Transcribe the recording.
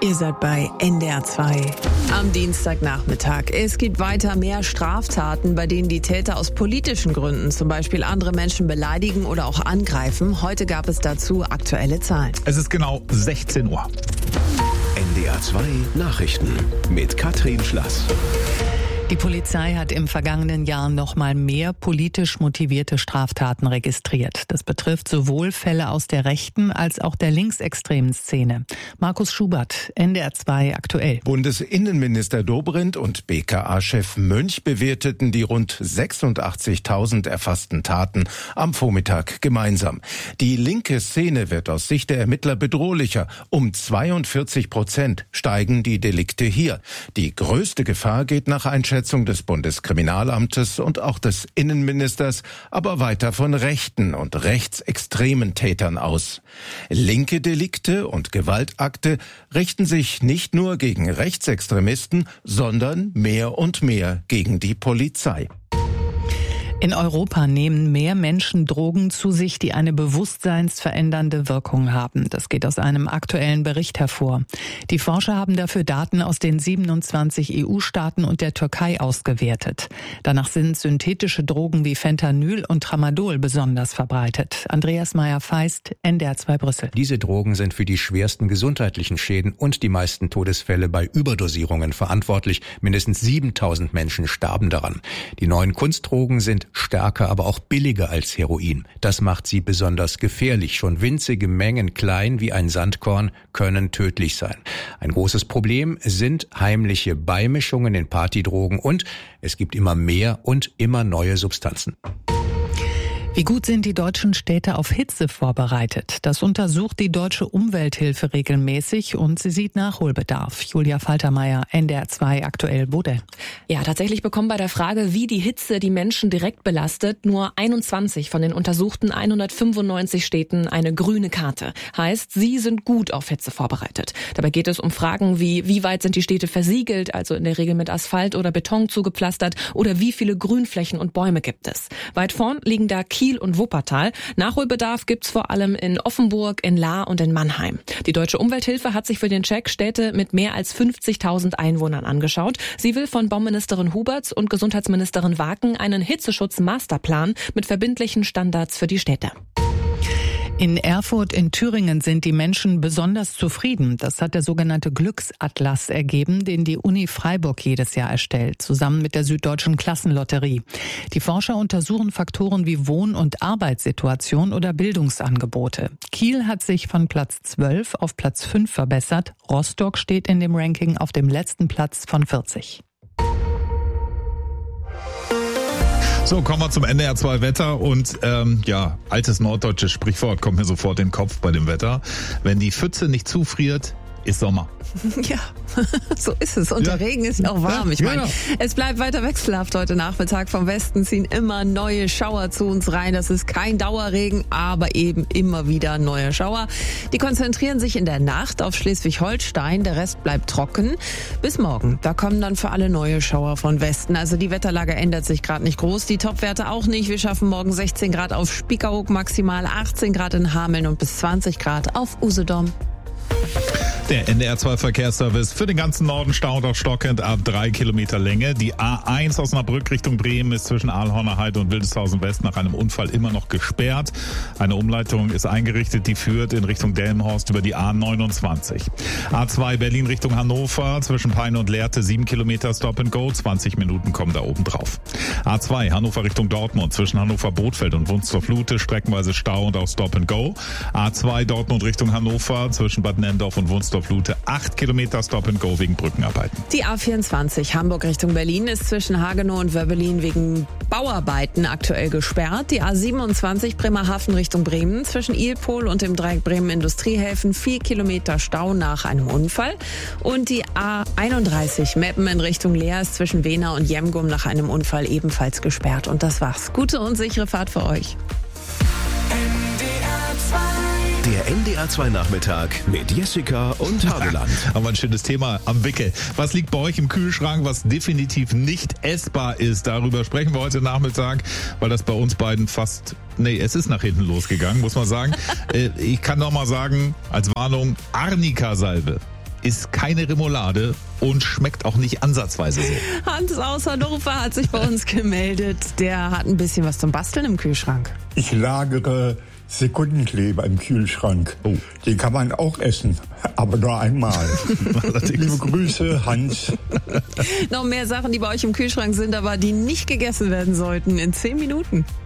Ihr seid bei NDR 2 am Dienstagnachmittag. Es gibt weiter mehr Straftaten, bei denen die Täter aus politischen Gründen zum Beispiel andere Menschen beleidigen oder auch angreifen. Heute gab es dazu aktuelle Zahlen. Es ist genau 16 Uhr. NDR 2 Nachrichten mit Katrin Schlass. Die Polizei hat im vergangenen Jahr noch mal mehr politisch motivierte Straftaten registriert. Das betrifft sowohl Fälle aus der rechten als auch der linksextremen Szene. Markus Schubert, NDR 2 aktuell. Bundesinnenminister Dobrindt und BKA-Chef Mönch bewerteten die rund 86.000 erfassten Taten am Vormittag gemeinsam. Die linke Szene wird aus Sicht der Ermittler bedrohlicher. Um 42% steigen die Delikte hier. Die größte Gefahr geht nach Einschätzung des Bundeskriminalamtes und auch des Innenministers, aber weiter von rechten und rechtsextremen Tätern aus. Linke Delikte und Gewaltakte richten sich nicht nur gegen Rechtsextremisten, sondern mehr und mehr gegen die Polizei. In Europa nehmen mehr Menschen Drogen zu sich, die eine bewusstseinsverändernde Wirkung haben. Das geht aus einem aktuellen Bericht hervor. Die Forscher haben dafür Daten aus den 27 EU-Staaten und der Türkei ausgewertet. Danach sind synthetische Drogen wie Fentanyl und Tramadol besonders verbreitet. Andreas Meyer-Feist, NDR 2 Brüssel. Diese Drogen sind für die schwersten gesundheitlichen Schäden und die meisten Todesfälle bei Überdosierungen verantwortlich. Mindestens 7.000 Menschen starben daran. Die neuen Kunstdrogen sind stärker, aber auch billiger als Heroin. Das macht sie besonders gefährlich. Schon winzige Mengen, klein wie ein Sandkorn, können tödlich sein. Ein großes Problem sind heimliche Beimischungen in Partydrogen und es gibt immer mehr und immer neue Substanzen. Wie gut sind die deutschen Städte auf Hitze vorbereitet? Das untersucht die Deutsche Umwelthilfe regelmäßig und sie sieht Nachholbedarf. Julia Faltermeier, NDR 2 aktuell, wo denn? Ja, tatsächlich bekommen bei der Frage, wie die Hitze die Menschen direkt belastet, nur 21 von den untersuchten 195 Städten eine grüne Karte. Heißt, sie sind gut auf Hitze vorbereitet. Dabei geht es um Fragen wie weit sind die Städte versiegelt, also in der Regel mit Asphalt oder Beton zugepflastert, oder wie viele Grünflächen und Bäume gibt es. Weit vorn liegen da Kiel und Wuppertal. Nachholbedarf gibt's vor allem in Offenburg, in Lahr und in Mannheim. Die Deutsche Umwelthilfe hat sich für den Check Städte mit mehr als 50.000 Einwohnern angeschaut. Sie will von Bauministerin Huberts und Gesundheitsministerin Waken einen Hitzeschutz-Masterplan mit verbindlichen Standards für die Städte. In Erfurt in Thüringen sind die Menschen besonders zufrieden. Das hat der sogenannte Glücksatlas ergeben, den die Uni Freiburg jedes Jahr erstellt, zusammen mit der Süddeutschen Klassenlotterie. Die Forscher untersuchen Faktoren wie Wohn- und Arbeitssituation oder Bildungsangebote. Kiel hat sich von Platz 12 auf Platz 5 verbessert. Rostock steht in dem Ranking auf dem letzten Platz von 40. So, kommen wir zum NDR 2 Wetter und altes norddeutsches Sprichwort kommt mir sofort in den Kopf bei dem Wetter. Wenn die Pfütze nicht zufriert, ist Sommer. Ja, so ist es. Und der Regen ist ja auch warm. Ich meine, es bleibt weiter wechselhaft heute Nachmittag. Vom Westen ziehen immer neue Schauer zu uns rein. Das ist kein Dauerregen, aber eben immer wieder neue Schauer. Die konzentrieren sich in der Nacht auf Schleswig-Holstein. Der Rest bleibt trocken. Bis morgen. Da kommen dann für alle neue Schauer von Westen. Also die Wetterlage ändert sich gerade nicht groß. Die Topwerte auch nicht. Wir schaffen morgen 16 Grad auf Spiekeroog, maximal 18 Grad in Hameln und bis 20 Grad auf Usedom. Der NDR 2 Verkehrsservice für den ganzen Norden staut auch stockend ab 3 Kilometer Länge. Die A1 Osnabrück Richtung Bremen ist zwischen Aalhorner Heide und Wildeshausen West nach einem Unfall immer noch gesperrt. Eine Umleitung ist eingerichtet, die führt in Richtung Delmenhorst über die A29. A2 Berlin Richtung Hannover zwischen Peine und Lehrte 7 Kilometer Stop and Go, 20 Minuten kommen da oben drauf. A2 Hannover Richtung Dortmund zwischen Hannover Bothfeld und Wunstorf-Lute streckenweise Stau und auch Stop and Go. A2 Dortmund Richtung Hannover zwischen Bad Nendorf und Wunstorf-Lute 8 Kilometer Stop and Go wegen Brückenarbeiten. Die A24 Hamburg Richtung Berlin ist zwischen Hagenow und Wöbbelin wegen Bauarbeiten aktuell gesperrt. Die A27 Bremerhaven Richtung Bremen zwischen Ilpol und dem Dreieck Bremen Industriehäfen 4 Kilometer Stau nach einem Unfall. Und die A31 Meppen in Richtung Leer ist zwischen Wehna und Jemgum nach einem Unfall ebenfalls gesperrt. Und das war's. Gute und sichere Fahrt für euch. Der NDR 2 Nachmittag mit Jessica und Hadeland. Aber ein schönes Thema am Wickel. Was liegt bei euch im Kühlschrank, was definitiv nicht essbar ist? Darüber sprechen wir heute Nachmittag, weil das bei uns beiden es ist nach hinten losgegangen, muss man sagen. Ich kann noch mal sagen, als Warnung, Arnika-Salbe ist keine Remoulade und schmeckt auch nicht ansatzweise so. Hans aus Hannover hat sich bei uns gemeldet. Der hat ein bisschen was zum Basteln im Kühlschrank. Ich lagere Sekundenkleber im Kühlschrank. Oh. Den kann man auch essen, aber nur einmal. Liebe Grüße, Hans. Noch mehr Sachen, die bei euch im Kühlschrank sind, aber die nicht gegessen werden sollten. In 10 Minuten.